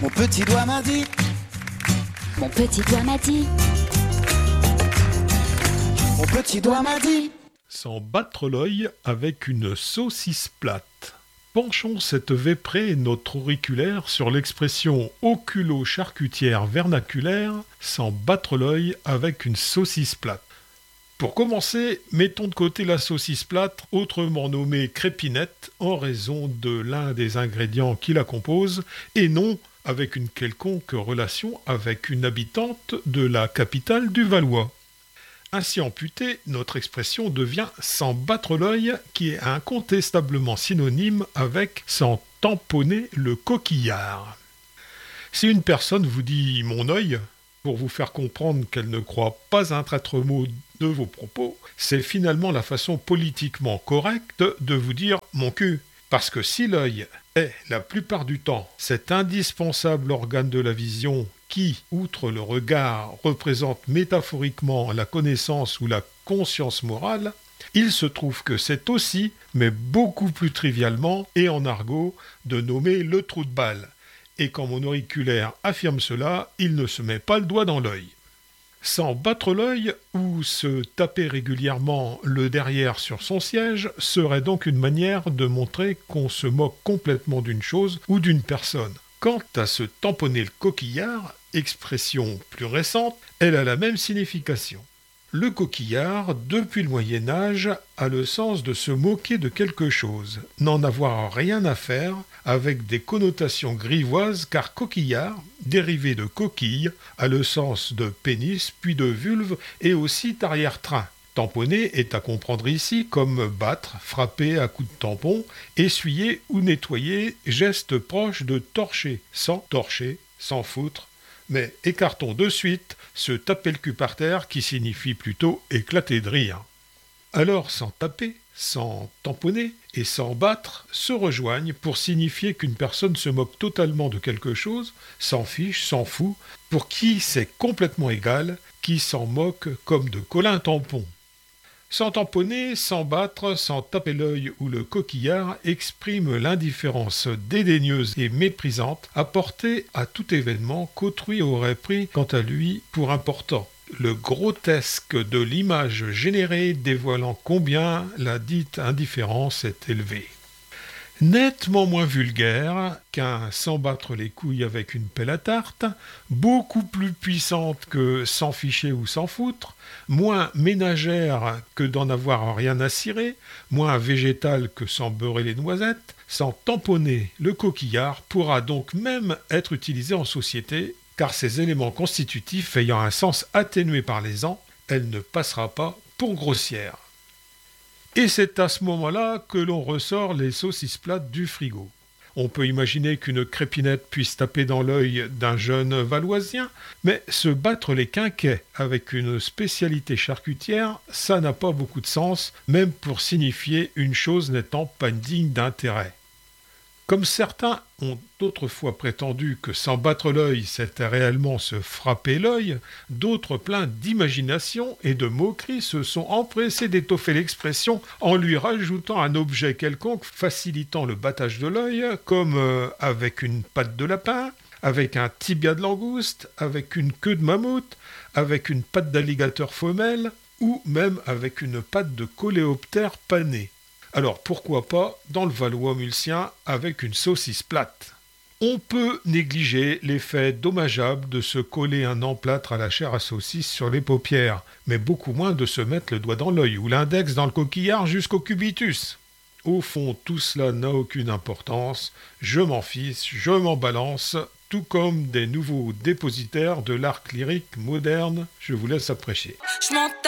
Mon petit doigt m'a dit. Mon petit doigt m'a dit. Mon petit doigt m'a dit. Sans battre l'œil avec une saucisse plate. Penchons cette véprée notre auriculaire sur l'expression oculo-charcutière vernaculaire sans battre l'œil avec une saucisse plate. Pour commencer, mettons de côté la saucisse plate, autrement nommée crépinette, en raison de l'un des ingrédients qui la composent, et non avec une quelconque relation avec une habitante de la capitale du Valois. Ainsi amputée, notre expression devient sans battre l'œil, qui est incontestablement synonyme avec sans tamponner le coquillard. Si une personne vous dit « mon œil », pour vous faire comprendre qu'elle ne croit pas un traître mot de vos propos, c'est finalement la façon politiquement correcte de vous dire « mon cul ». Parce que si l'œil est, la plupart du temps, cet indispensable organe de la vision qui, outre le regard, représente métaphoriquement la connaissance ou la conscience morale, il se trouve que c'est aussi, mais beaucoup plus trivialement et en argot, de nommer le trou de balle. Et quand mon auriculaire affirme cela, il ne se met pas le doigt dans l'œil. Sans battre l'œil ou se taper régulièrement le derrière sur son siège serait donc une manière de montrer qu'on se moque complètement d'une chose ou d'une personne. Quant à se tamponner le coquillard, expression plus récente, elle a la même signification. Le coquillard, depuis le Moyen-Âge, a le sens de se moquer de quelque chose, n'en avoir rien à faire, avec des connotations grivoises, car coquillard, dérivé de coquille, a le sens de pénis, puis de vulve, et aussi d'arrière-train. Tamponner est à comprendre ici comme battre, frapper à coups de tampon, essuyer ou nettoyer, geste proche de torcher, sans foutre, mais écartons de suite se taper le cul par terre qui signifie plutôt éclater de rire. Alors sans taper, sans tamponner et sans battre se rejoignent pour signifier qu'une personne se moque totalement de quelque chose, s'en fiche, s'en fout, pour qui c'est complètement égal, qui s'en moque comme de Colin Tampon. Sans tamponner, sans battre, sans taper l'œil ou le coquillard exprime l'indifférence dédaigneuse et méprisante apportée à tout événement qu'autrui aurait pris quant à lui pour important. Le grotesque de l'image générée dévoilant combien la dite indifférence est élevée. Nettement moins vulgaire qu'un sans battre les couilles avec une pelle à tarte, beaucoup plus puissante que sans ficher ou sans foutre, moins ménagère que d'en avoir rien à cirer, moins végétale que sans beurrer les noisettes, sans tamponner le coquillard pourra donc même être utilisé en société, car ces éléments constitutifs ayant un sens atténué par les ans, elle ne passera pas pour grossière. Et c'est à ce moment-là que l'on ressort les saucisses plates du frigo. On peut imaginer qu'une crépinette puisse taper dans l'œil d'un jeune Valoisien, mais se battre les quinquets avec une spécialité charcutière, ça n'a pas beaucoup de sens, même pour signifier une chose n'étant pas digne d'intérêt. Comme certains ont autrefois prétendu que sans battre l'œil, c'était réellement se frapper l'œil, d'autres pleins d'imagination et de moquerie se sont empressés d'étoffer l'expression en lui rajoutant un objet quelconque facilitant le battage de l'œil, comme avec une patte de lapin, avec un tibia de langouste, avec une queue de mammouth, avec une patte d'alligator femelle, ou même avec une patte de coléoptère pané. Alors pourquoi pas dans le Valois mulsien avec une saucisse plate. On peut négliger l'effet dommageable de se coller un emplâtre à la chair à saucisse sur les paupières, mais beaucoup moins de se mettre le doigt dans l'œil ou l'index dans le coquillard jusqu'au cubitus. Au fond, tout cela n'a aucune importance, je m'en fiche, je m'en balance, tout comme des nouveaux dépositaires de l'art lyrique moderne, je vous laisse apprécier.